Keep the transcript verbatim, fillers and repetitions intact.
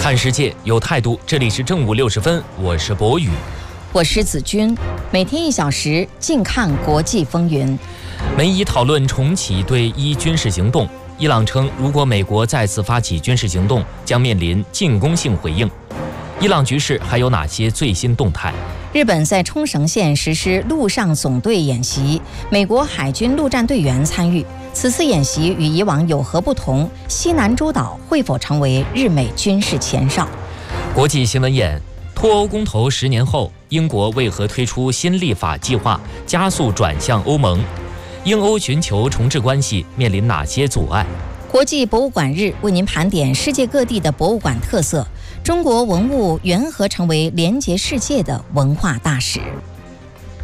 看世界有态度，这里是正午六十分，我是博宇， 我是子君，每天一小时，静看国际风云。 美伊讨论重启对伊军事行动，伊朗称，如果美国再次发起军事行动，将面临进攻性回应。伊朗局势还有哪些最新动态？ 日本在冲绳县实施陆上总队演习，美国海军陆战队员参与。此次演习与以往有何不同？西南诸岛会否成为日美军事前哨？ 国际新闻眼：脱欧公投十年后，英国为何推出新立法计划，加速转向欧盟？英欧寻求重置关系，面临哪些阻碍？ 国际博物馆日为您盘点世界各地的博物馆特色，中国文物缘何成为连结世界的文化大使？